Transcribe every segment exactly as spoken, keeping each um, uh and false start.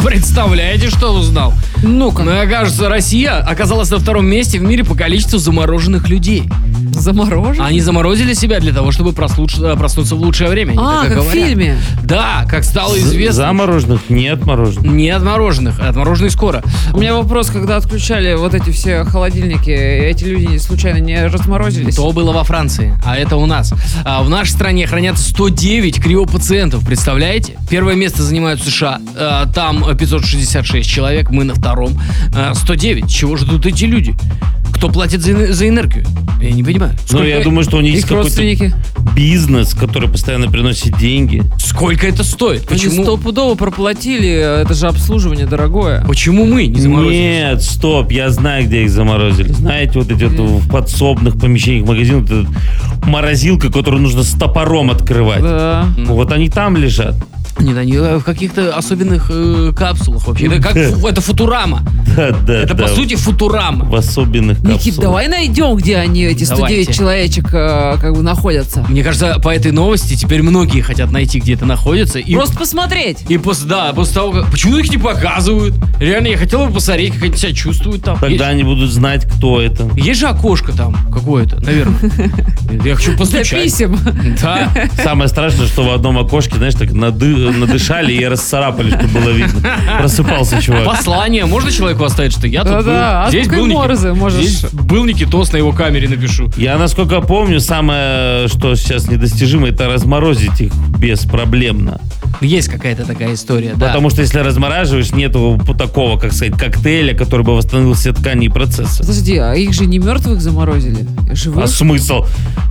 Представляете, что узнал? Ну-ка. Ну, кажется, Россия оказалась на втором месте в мире по количеству замороженных людей. Заморожен? Они заморозили себя для того, чтобы прослуш- проснуться в лучшее время. Они А, так и как в говорят. фильме. Да, как стало известно. Замороженных, не отмороженных. Не отмороженных, а отмороженные скоро. У меня вопрос, когда отключали вот эти все холодильники, эти люди случайно не разморозились? То было во Франции, а это у нас. А в нашей стране хранятся сто девять криопациентов, представляете? Первое место занимают США. А, там пятьсот шестьдесят шесть человек, мы на втором. А, сто девять. Чего же тут эти люди? Кто платит за, за энергию? Я не понимаю. Ну, Сколько, я думаю, что у них есть Их какой-то родственники? бизнес, который постоянно приносит деньги. сколько это стоит? Они Почему, стопудово проплатили, это же обслуживание дорогое. почему мы не заморозились? Нет, стоп, я знаю, где их заморозили. Знаете, вот эти вот в подсобных помещениях магазинов, вот эта морозилка, которую нужно с топором открывать. Да. Вот они там лежат. Нет, они в каких-то особенных э, капсулах вообще. Это как фу- это Футурама. Да, да, Это да. по сути Футурама. В особенных капсулах. Никит, давай найдем, где они, эти сто девять Давайте. человечек, э, как бы находятся. Мне кажется, по этой новости теперь многие хотят найти, где это находится. И, Просто посмотреть. и после, да, после того, как... Почему их не показывают? Реально, я хотел бы посмотреть, как они себя чувствуют там. Тогда они будут знать, кто это. Есть, есть же окошко там какое-то, наверное. Я хочу Для постучать. писем. Да. Самое страшное, что в одном окошке, знаешь, так нады- надышали и расцарапали, чтобы было видно. Просыпался чувак. Послание. Можно человеку оставить, что я тут Да-да, был? Здесь азбукой был, Ники- Морзе можешь. Здесь был Никитос, на его камере напишу. Я, насколько помню, самое, что сейчас недостижимо, это разморозить их беспроблемно. Есть какая-то такая история, да. Потому что если размораживаешь, нету такого, как сказать, коктейля, который бы восстановил все ткани и процессы. Подожди, а их же не мертвых заморозили? Живых? А смысл?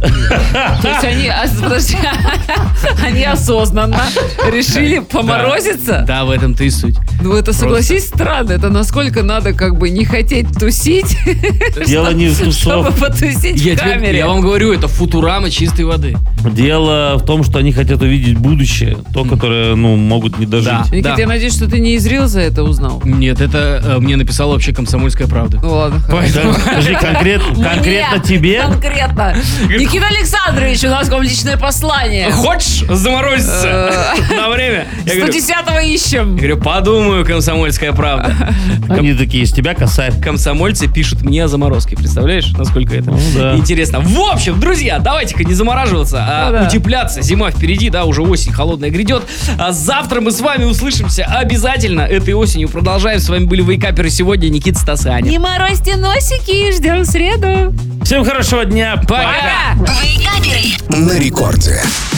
То есть они, а, подожди, они осознанно решили поморозиться? Да, в этом-то и суть. Ну это, согласись, странно. Это насколько надо как бы не хотеть тусить, Дело не в чтобы тусовке. потусить Я, в тебе- камере. я вам говорю, это Футурама чистой воды. Дело в том, что они хотят увидеть будущее, то, которое, ну, могут не дожить. Да. Никит, я надеюсь, что ты не из Рилза это узнал. Нет, это э, мне написала вообще «Комсомольская правда». Ну ладно, хорошо. Да, Подожди, конкрет- конкретно Мне тебе? Конкретно. Никита Александрович, у нас к вам личное послание. Хочешь заморозиться на время? Я сто говорю, десятого ищем. я говорю, подумаю, «Комсомольская правда». Они такие, из тебя косарь. Комсомольцы пишут мне о заморозке. Представляешь, насколько это Ну да. интересно. В общем, друзья, давайте-ка не замораживаться, а Ну да. утепляться. Зима впереди, да, уже осень холодная грядет. А завтра мы с вами услышимся обязательно этой осенью. Продолжаем. С вами были вейкаперы сегодня. Никита, Стас и Аня. Не морозьте носики, ждем в среду. Всем хорошего дня. Пока! Пока. Вейкаперы. На рекорде.